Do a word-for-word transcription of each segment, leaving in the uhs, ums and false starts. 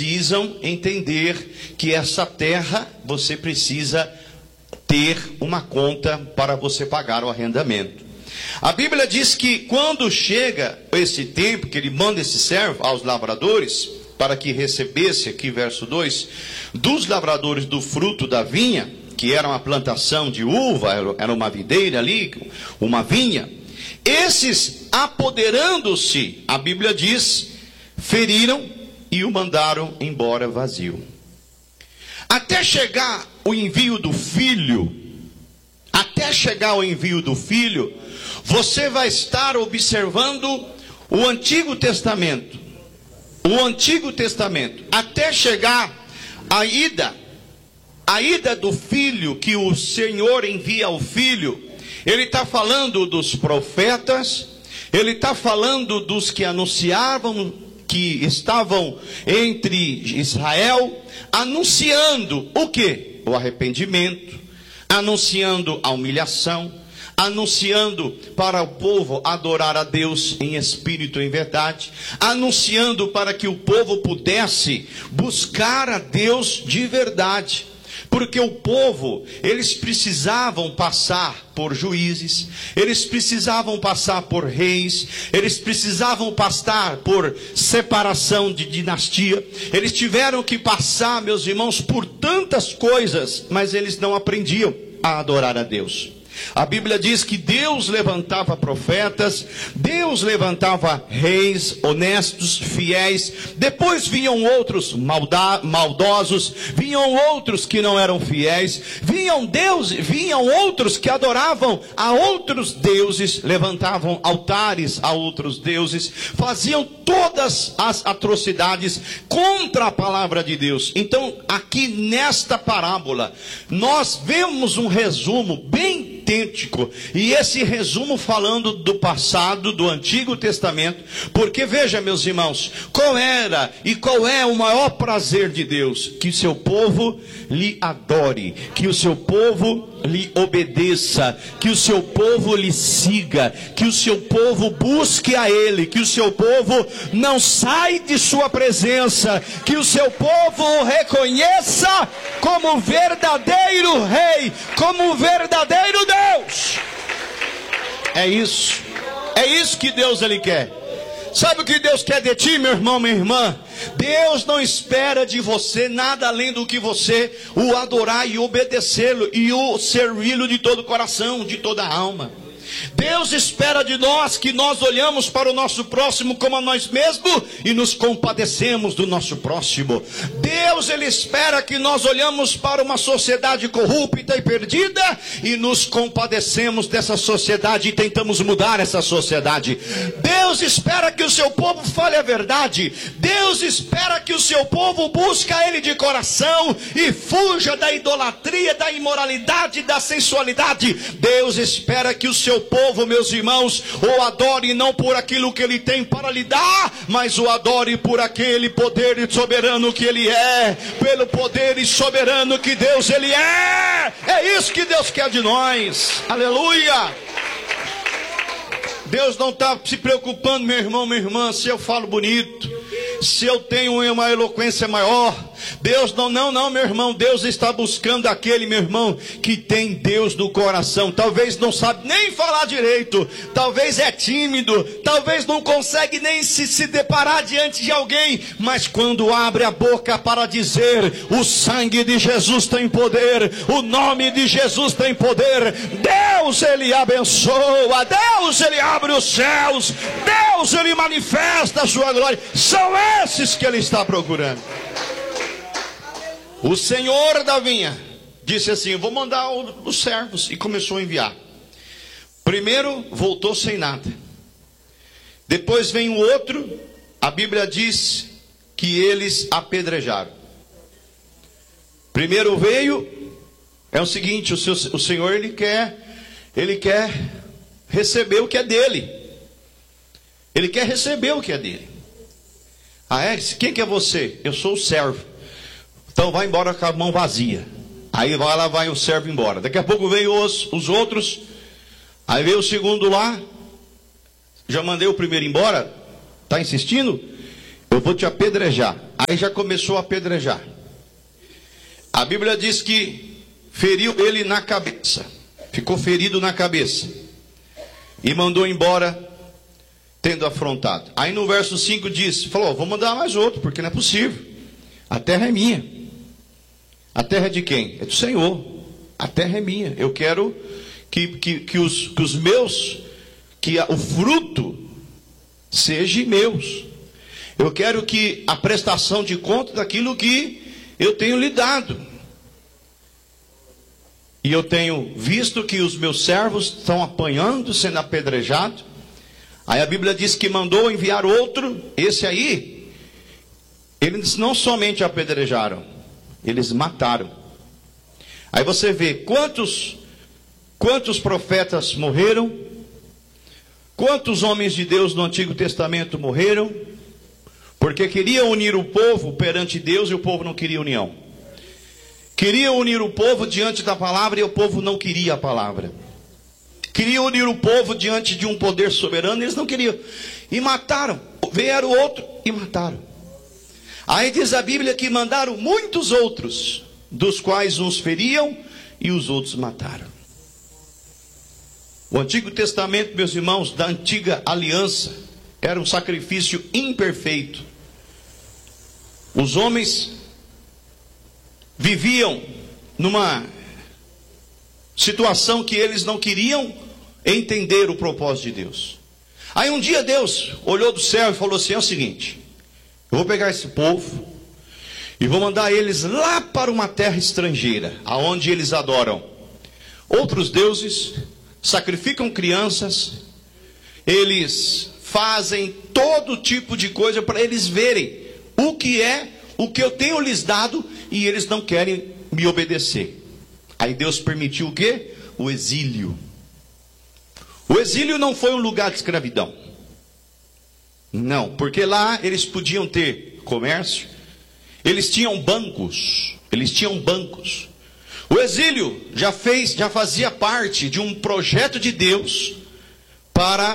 precisam entender que essa terra você precisa ter uma conta para você pagar o arrendamento. A Bíblia diz que quando chega esse tempo que ele manda esse servo aos lavradores para que recebesse, aqui verso dois, dos lavradores do fruto da vinha, que era uma plantação de uva, era uma videira ali, uma vinha, esses apoderando-se, a Bíblia diz, feriram e o mandaram embora vazio. Até chegar o envio do filho, até chegar o envio do filho, você vai estar observando o Antigo Testamento. O Antigo Testamento. Até chegar a ida, a ida do filho, que o Senhor envia ao filho. Ele está falando dos profetas, ele está falando dos que anunciavam, que estavam entre Israel, anunciando o quê? O arrependimento, anunciando a humilhação, anunciando para o povo adorar a Deus em espírito e em verdade, anunciando para que o povo pudesse buscar a Deus de verdade. Porque o povo, eles precisavam passar por juízes, eles precisavam passar por reis, eles precisavam passar por separação de dinastia, eles tiveram que passar, meus irmãos, por tantas coisas, mas eles não aprendiam a adorar a Deus. A Bíblia diz que Deus levantava profetas, Deus levantava reis honestos, fiéis, depois vinham outros malda, maldosos, vinham outros que não eram fiéis, vinham Deus, vinham outros que adoravam a outros deuses, levantavam altares a outros deuses, faziam todas as atrocidades contra a palavra de Deus. Então, aqui nesta parábola, nós vemos um resumo bem idêntico, e esse resumo falando do passado, do Antigo Testamento, porque veja, meus irmãos, qual era e qual é o maior prazer de Deus? Que o seu povo lhe adore, que o seu povo lhe obedeça, que o seu povo lhe siga, que o seu povo busque a Ele, que o seu povo não saia de sua presença, que o seu povo o reconheça como verdadeiro rei, como verdadeiro Deus. É isso, é isso que Deus ele quer. Sabe o que Deus quer de ti, meu irmão, minha irmã? Deus não espera de você nada além do que você o adorar e obedecê-lo e o servi-lo de todo o coração, de toda a alma. Deus espera de nós que nós olhamos para o nosso próximo como a nós mesmos e nos compadecemos do nosso próximo. Deus ele espera que nós olhamos para uma sociedade corrupta e perdida e nos compadecemos dessa sociedade e tentamos mudar essa sociedade. Deus espera que o seu povo fale a verdade. Deus espera que o seu povo busque a Ele de coração e fuja da idolatria, da imoralidade, da sensualidade. Deus espera que o seu povo, meus irmãos, o adore não por aquilo que ele tem para lhe dar, mas o adore por aquele poder soberano que ele é, pelo poder e soberano que Deus ele é. É isso que Deus quer de nós. Aleluia. Deus não está se preocupando, meu irmão, minha irmã, se eu falo bonito, se eu tenho uma eloquência maior. Deus não, não, não, meu irmão. Deus está buscando aquele, meu irmão, que tem Deus no coração. Talvez não sabe nem falar direito, talvez é tímido, talvez não consegue nem se, se deparar diante de alguém, mas quando abre a boca para dizer: o sangue de Jesus tem poder, o nome de Jesus tem poder, Deus ele abençoa, Deus ele abre os céus, Deus ele manifesta a sua glória. São esses que ele está procurando. O Senhor da vinha disse assim: vou mandar os servos, e começou a enviar. Primeiro voltou sem nada, depois vem o outro. A Bíblia diz que eles apedrejaram. Primeiro veio, é o seguinte: o, seu, o Senhor ele quer, ele quer receber o que é dele. Ele quer receber o que é dele. Ah, é? Quem que é você? Eu sou o servo. Então vai embora com a mão vazia. Aí vai lá, vai o servo embora. Daqui a pouco veio os, os outros. Aí veio o segundo lá. Já mandei o primeiro embora. Está insistindo? eu vou te apedrejar. Aí já começou a apedrejar. A Bíblia diz que feriu ele na cabeça, ficou ferido na cabeça, e mandou embora, tendo afrontado. Aí no verso cinco diz, falou, vou mandar mais outro, porque não é possível. A terra é minha. A terra é de quem? É do Senhor. A terra é minha. Eu quero que, que, que, os, que os meus, que a, o fruto seja meus. Eu quero que a prestação de conta daquilo que eu tenho lhe dado. E eu tenho visto que os meus servos estão apanhando, sendo apedrejados. Aí a Bíblia diz que mandou enviar outro. Esse aí, eles não somente apedrejaram, eles mataram. Aí você vê quantos, quantos profetas morreram, quantos homens de Deus no Antigo Testamento morreram, porque queriam unir o povo perante Deus e o povo não queria união. Queriam unir o povo diante da palavra e o povo não queria a palavra. Queriam unir o povo diante de um poder soberano, eles não queriam. E mataram. Vieram outro e mataram. Aí diz a Bíblia que mandaram muitos outros, dos quais uns feriam e os outros mataram. O Antigo Testamento, meus irmãos, da antiga aliança, era um sacrifício imperfeito. Os homens viviam numa situação que eles não queriam entender o propósito de Deus. Aí um dia Deus olhou do céu e falou assim, é o seguinte, eu vou pegar esse povo e vou mandar eles lá para uma terra estrangeira, aonde eles adoram outros deuses, sacrificam crianças, eles fazem todo tipo de coisa para eles verem o que é, o que eu tenho lhes dado, e eles não querem me obedecer. Aí Deus permitiu o quê? O exílio. O exílio não foi um lugar de escravidão. Não, porque lá eles podiam ter comércio, eles tinham bancos, eles tinham bancos. O exílio já fez, já fazia parte de um projeto de Deus para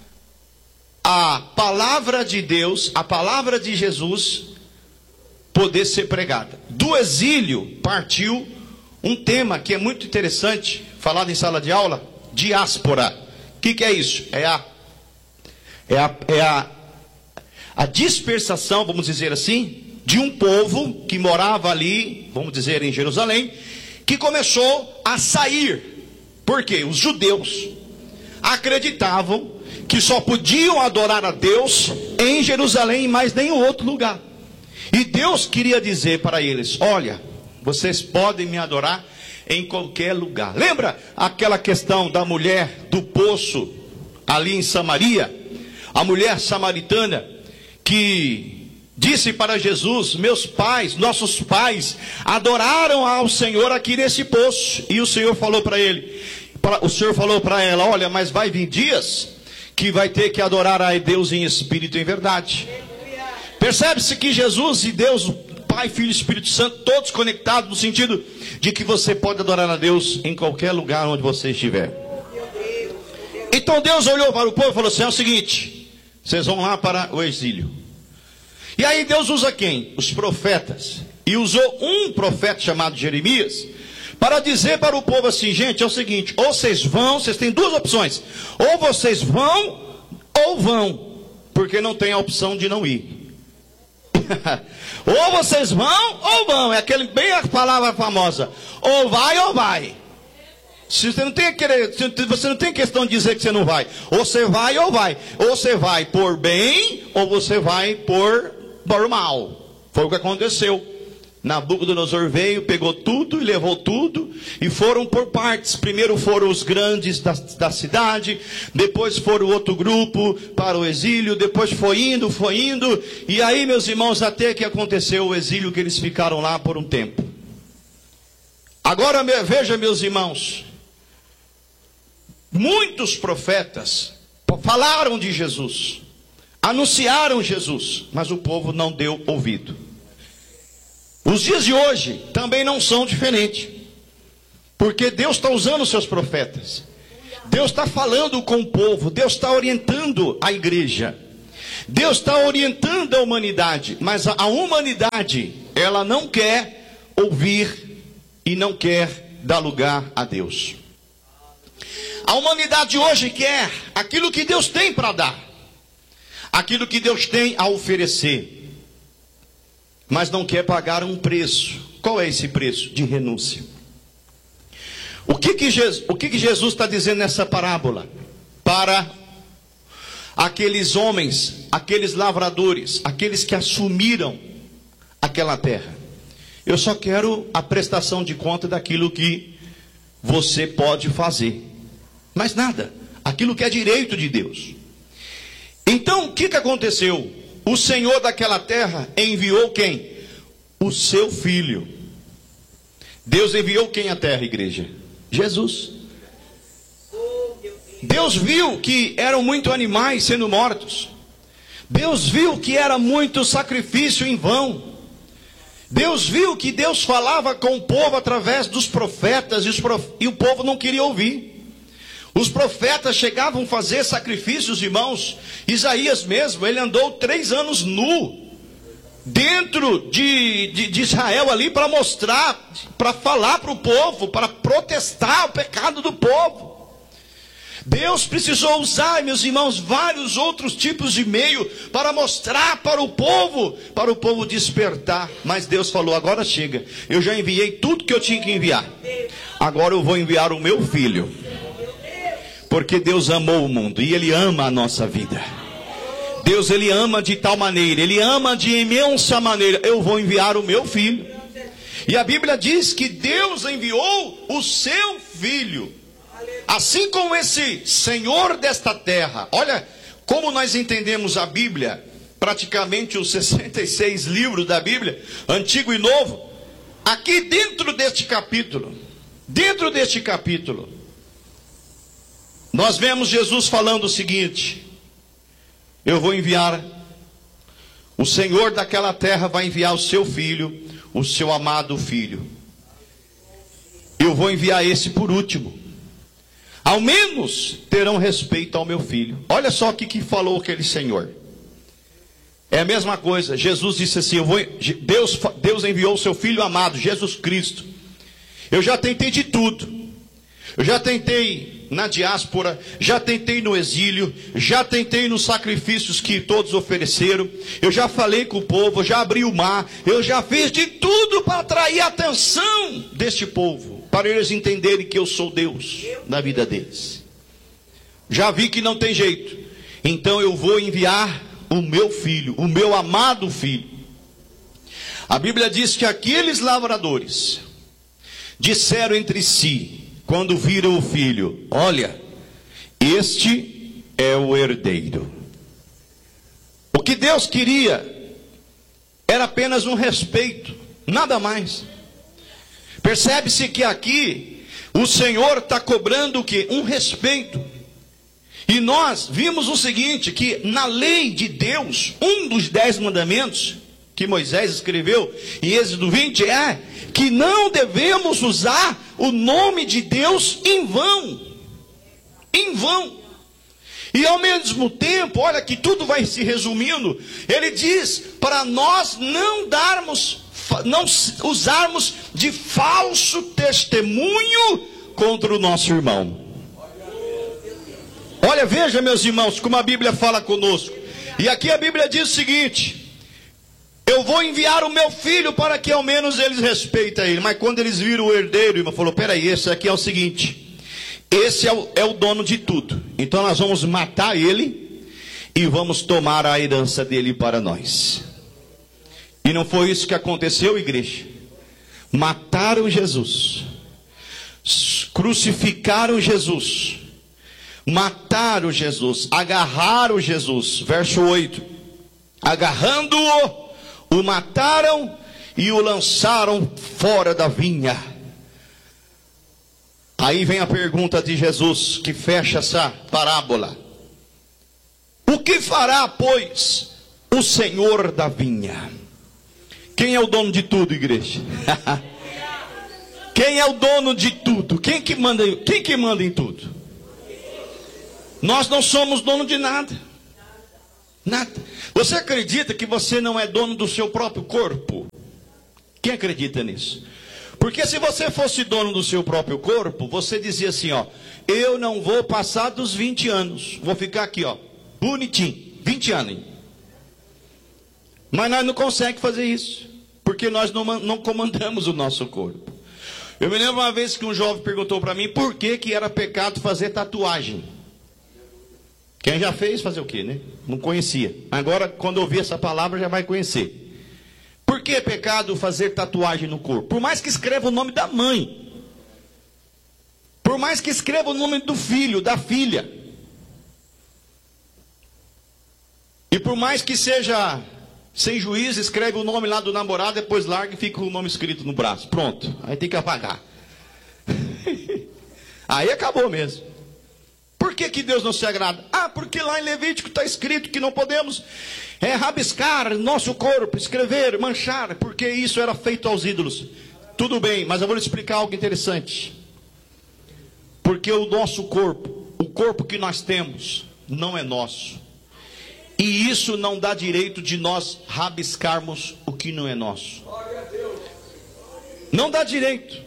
a palavra de Deus, a palavra de Jesus poder ser pregada. Do exílio partiu um tema que é muito interessante, falado em sala de aula, diáspora. O que, que é isso? É a, é a, é a, a dispersação, vamos dizer assim, de um povo que morava ali, vamos dizer em Jerusalém, que começou a sair. Por quê? Os judeus acreditavam que só podiam adorar a Deus em Jerusalém e mais nenhum outro lugar. E Deus queria dizer para eles, olha, vocês podem me adorar em qualquer lugar. Lembra aquela questão da mulher do poço ali em Samaria? A mulher samaritana que disse para Jesus, meus pais, nossos pais adoraram ao Senhor aqui nesse poço. E o Senhor falou para ele, o Senhor falou para ela, olha, mas vai vir dias que vai ter que adorar a Deus em espírito e em verdade. Percebe-se que Jesus e Deus, Pai, Filho e Espírito Santo, todos conectados no sentido de que você pode adorar a Deus em qualquer lugar onde você estiver. Então Deus olhou para o povo e falou assim, é o seguinte, vocês vão lá para o exílio. E aí Deus usa quem? Os profetas. E usou um profeta chamado Jeremias para dizer para o povo assim, gente, é o seguinte, ou vocês vão, vocês têm duas opções, ou vocês vão, ou vão, porque não tem a opção de não ir. Ou vocês vão, ou vão, é aquele, bem a palavra famosa, ou vai, ou vai. Se você não tem aquele, você não tem questão de dizer que você não vai, ou você vai, ou vai, ou você vai por bem, ou você vai por, por mal. Foi o que aconteceu. Nabucodonosor veio, pegou tudo e levou tudo, e foram por partes. Primeiro foram os grandes da, da cidade, depois foram outro grupo para o exílio, depois foi indo, foi indo, e aí, meus irmãos, até que aconteceu o exílio, que eles ficaram lá por um tempo. Agora veja, meus irmãos, muitos profetas falaram de Jesus, anunciaram Jesus, mas o povo não deu ouvido. Os dias de hoje também não são diferentes, porque Deus está usando os seus profetas, Deus está falando com o povo, Deus está orientando a igreja. Deus está orientando a humanidade, mas a humanidade, ela não quer ouvir e não quer dar lugar a Deus. A humanidade hoje quer aquilo que Deus tem para dar, aquilo que Deus tem a oferecer, mas não quer pagar um preço. Qual é esse preço? De renúncia. O que que Jesus, o que que Jesus está dizendo nessa parábola? Para aqueles homens, aqueles lavradores, aqueles que assumiram aquela terra. Eu só quero a prestação de conta daquilo que você pode fazer. Mais nada. Aquilo que é direito de Deus. Então, o que que aconteceu? O Senhor daquela terra enviou quem? O seu filho. Deus enviou quem à terra, igreja? Jesus. Deus viu que eram muitos animais sendo mortos. Deus viu que era muito sacrifício em vão. Deus viu que Deus falava com o povo através dos profetas, e, os prof... e o povo não queria ouvir. Os profetas chegavam a fazer sacrifícios, irmãos. Isaías mesmo, ele andou três anos nu, dentro de, de, de Israel ali, para mostrar, para falar para o povo, para protestar o pecado do povo. Deus precisou usar, meus irmãos, vários outros tipos de meio para mostrar para o povo, para o povo despertar. Mas Deus falou: agora chega, eu já enviei tudo que eu tinha que enviar, agora eu vou enviar o meu filho. Porque Deus amou o mundo e Ele ama a nossa vida. Deus, Ele ama de tal maneira, Ele ama de imensa maneira. Eu vou enviar o meu filho. E a Bíblia diz que Deus enviou o seu filho. Assim como esse Senhor desta terra. Olha como nós entendemos a Bíblia. Praticamente os sessenta e seis livros da Bíblia, Antigo e Novo. Aqui dentro deste capítulo, dentro deste capítulo, nós vemos Jesus falando o seguinte: eu vou enviar, o Senhor daquela terra vai enviar o seu filho, o seu amado filho. Eu vou enviar esse por último. Ao menos terão respeito ao meu filho. Olha só o que, que falou aquele Senhor. É a mesma coisa. Jesus disse assim: eu vou, Deus, Deus enviou o seu filho amado, Jesus Cristo. Eu já tentei de tudo. Eu já tentei na diáspora, já tentei no exílio, já tentei nos sacrifícios que todos ofereceram. Eu já falei com o povo, já abri o mar, eu já fiz de tudo para atrair a atenção deste povo, para eles entenderem que eu sou Deus na vida deles. Já vi que não tem jeito, então eu vou enviar o meu filho, o meu amado filho. A Bíblia diz que aqueles lavradores disseram entre si, quando viram o filho: olha, este é o herdeiro. O que Deus queria era apenas um respeito, nada mais. Percebe-se que aqui o Senhor está cobrando o quê? Um respeito. E nós vimos o seguinte, que na lei de Deus, um dos dez mandamentos que Moisés escreveu em Êxodo vinte é que não devemos usar o nome de Deus em vão. Em vão. E ao mesmo tempo, olha que tudo vai se resumindo, ele diz para nós não darmos, não usarmos de falso testemunho contra o nosso irmão. Olha, veja, meus irmãos, como a Bíblia fala conosco. E aqui a Bíblia diz o seguinte: eu vou enviar o meu filho para que ao menos eles respeitem ele. Mas quando eles viram o herdeiro, irmão, falou: peraí, esse aqui é o seguinte, esse é o, é o dono de tudo, então nós vamos matar ele e vamos tomar a herança dele para nós. E não foi isso que aconteceu, igreja. Mataram Jesus, crucificaram Jesus, mataram Jesus, agarraram Jesus. Verso oito: agarrando-o, o mataram e o lançaram fora da vinha. Aí vem a pergunta de Jesus, que fecha essa parábola: o que fará, pois, o Senhor da vinha? Quem é o dono de tudo, igreja? Quem é o dono de tudo? Quem que manda, quem que manda em tudo? Nós não somos dono de nada. Nada. Você acredita que você não é dono do seu próprio corpo? Quem acredita nisso? Porque se você fosse dono do seu próprio corpo, você dizia assim, ó, eu não vou passar dos vinte anos, vou ficar aqui, ó, bonitinho, vinte anos. Hein? Mas nós não conseguimos fazer isso, porque nós não, não comandamos o nosso corpo. Eu me lembro uma vez que um jovem perguntou para mim por que que era pecado fazer tatuagem. Quem já fez, fazer o quê, né? Não conhecia. Agora, quando ouvir essa palavra, já vai conhecer. Por que é pecado fazer tatuagem no corpo? Por mais que escreva o nome da mãe. Por mais que escreva o nome do filho, da filha. E por mais que seja sem juízo, escreve o nome lá do namorado, depois larga e fica o nome escrito no braço. Pronto. Aí tem que apagar. Aí acabou mesmo. Por que que Deus não se agrada? Ah, porque lá em Levítico está escrito que não podemos é, rabiscar nosso corpo, escrever, manchar, porque isso era feito aos ídolos. Tudo bem, mas eu vou lhe explicar algo interessante. Porque o nosso corpo, o corpo que nós temos, não é nosso. E isso não dá direito de nós rabiscarmos o que não é nosso. Não dá direito.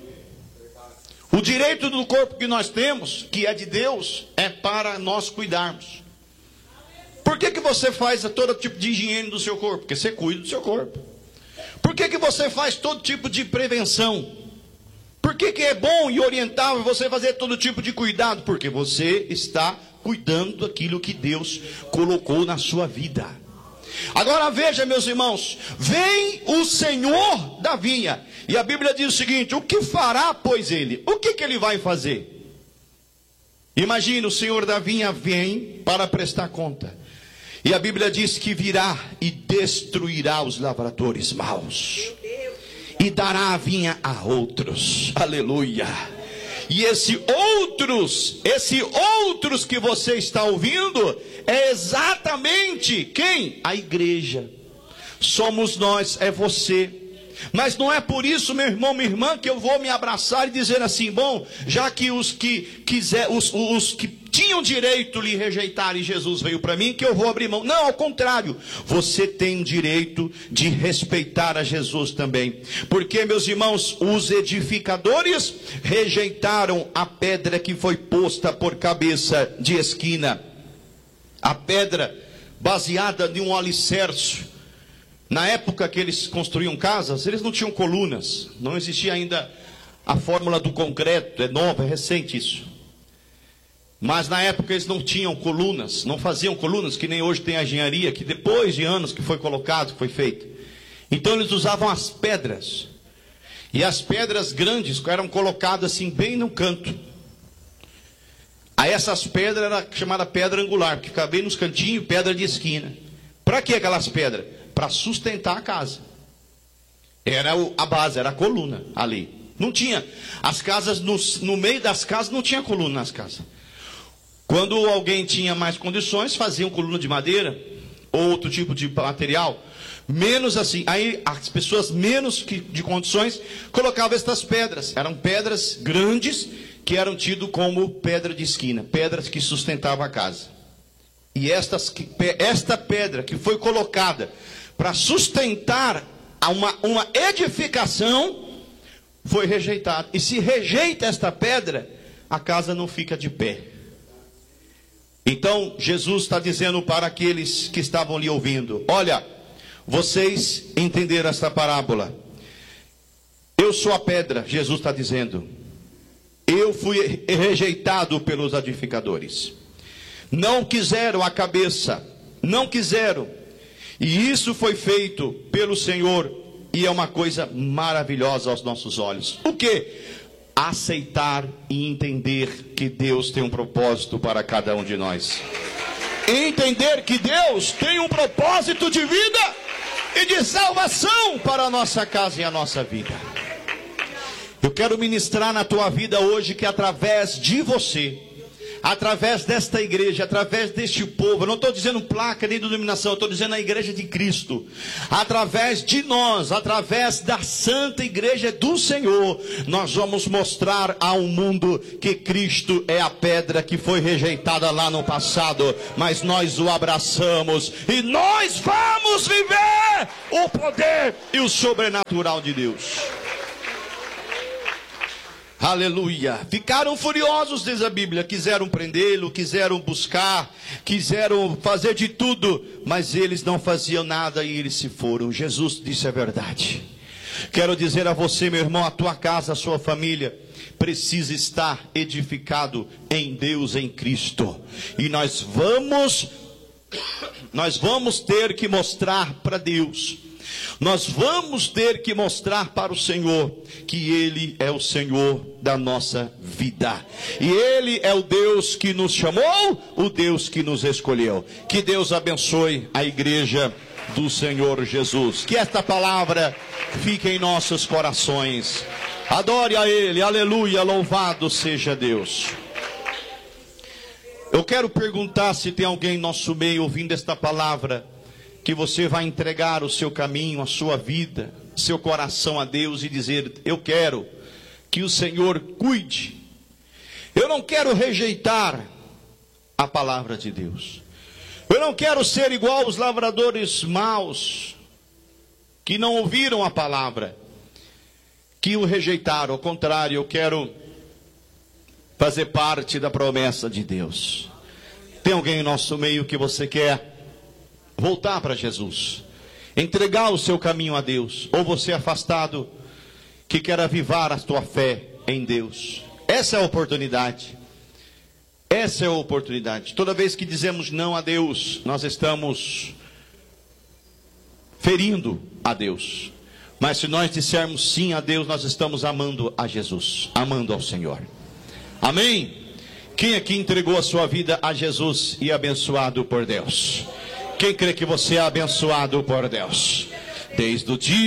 O direito do corpo que nós temos, que é de Deus, é para nós cuidarmos. Por que que você faz todo tipo de higiene do seu corpo? Porque você cuida do seu corpo. Por que que você faz todo tipo de prevenção? Por que que é bom e orientável você fazer todo tipo de cuidado? Porque você está cuidando daquilo que Deus colocou na sua vida. Agora veja, meus irmãos, vem o Senhor da vinha. E a Bíblia diz o seguinte, o que fará, pois, ele? O que que ele vai fazer? Imagina, o Senhor da vinha vem para prestar conta. E a Bíblia diz que virá e destruirá os lavradores maus. E dará a vinha a outros. Aleluia. E esse outros, esse outros que você está ouvindo, é exatamente quem? A igreja. Somos nós, é você. Mas não é por isso, meu irmão, minha irmã, que eu vou me abraçar e dizer assim, bom, já que os que quiser, os, os que tinham direito lhe rejeitar e Jesus veio para mim, que eu vou abrir mão. Não, ao contrário, você tem o direito de respeitar a Jesus também. Porque, meus irmãos, os edificadores rejeitaram a pedra que foi posta por cabeça de esquina. A pedra baseada em um alicerce. Na época que eles construíam casas, eles não tinham colunas. Não existia ainda a fórmula do concreto. É nova, é recente isso. Mas na época eles não tinham colunas. Não faziam colunas, que nem hoje tem a engenharia, que depois de anos que foi colocado, que foi feito. Então eles usavam as pedras. E as pedras grandes eram colocadas assim bem no canto. Aí essas pedras eram chamadas pedra angular, porque ficava bem nos cantinhos, pedra de esquina. Para que aquelas pedras? Para sustentar a casa. Era a base, era a coluna ali. Não tinha, as casas, no, no meio das casas não tinha coluna nas casas. Quando alguém tinha mais condições, faziam coluna de madeira, ou outro tipo de material, menos assim, aí as pessoas menos que, de condições, colocavam estas pedras, eram pedras grandes, que eram tidas como pedra de esquina, pedras que sustentavam a casa. E estas, esta pedra que foi colocada para sustentar uma, uma edificação, foi rejeitada. E se rejeita esta pedra, a casa não fica de pé. Então, Jesus está dizendo para aqueles que estavam lhe ouvindo, olha, vocês entenderam esta parábola. Eu sou a pedra, Jesus está dizendo. Eu fui rejeitado pelos edificadores. Não quiseram a cabeça, não quiseram. E isso foi feito pelo Senhor, e é uma coisa maravilhosa aos nossos olhos. O quê? Aceitar e entender que Deus tem um propósito para cada um de nós. Entender que Deus tem um propósito de vida e de salvação para a nossa casa e a nossa vida. Eu quero ministrar na tua vida hoje que através de você, através desta igreja, através deste povo, eu não estou dizendo placa nem denominação, eu estou dizendo a igreja de Cristo, através de nós, através da santa igreja do Senhor, nós vamos mostrar ao mundo que Cristo é a pedra que foi rejeitada lá no passado, mas nós o abraçamos, e nós vamos viver o poder e o sobrenatural de Deus. Aleluia. Ficaram furiosos, diz a Bíblia, quiseram prendê-lo, quiseram buscar, quiseram fazer de tudo, mas eles não faziam nada e eles se foram. Jesus disse a verdade. Quero dizer a você, meu irmão, a tua casa, a sua família precisa estar edificado em Deus, em Cristo. E nós vamos nós vamos ter que mostrar para Deus, nós vamos ter que mostrar para o Senhor que Ele é o Senhor da nossa vida, e Ele é o Deus que nos chamou, o Deus que nos escolheu. Que Deus abençoe a igreja do Senhor Jesus, que esta palavra fique em nossos corações. Adore a Ele, aleluia, louvado seja Deus. Eu quero perguntar se tem alguém em nosso meio ouvindo esta palavra, que você vai entregar o seu caminho, a sua vida, seu coração a Deus e dizer: eu quero que o Senhor cuide. Eu não quero rejeitar a palavra de Deus. Eu não quero ser igual aos lavradores maus, que não ouviram a palavra, que o rejeitaram. Ao contrário, eu quero fazer parte da promessa de Deus. Tem alguém em nosso meio que você quer voltar para Jesus, entregar o seu caminho a Deus, ou você afastado, que quer avivar a tua fé em Deus? Essa é a oportunidade. Essa é a oportunidade. Toda vez que dizemos não a Deus, nós estamos ferindo a Deus. Mas se nós dissermos sim a Deus, nós estamos amando a Jesus, amando ao Senhor. Amém? Quem aqui entregou a sua vida a Jesus e é abençoado por Deus? Quem crê que você é abençoado por Deus? Desde o dia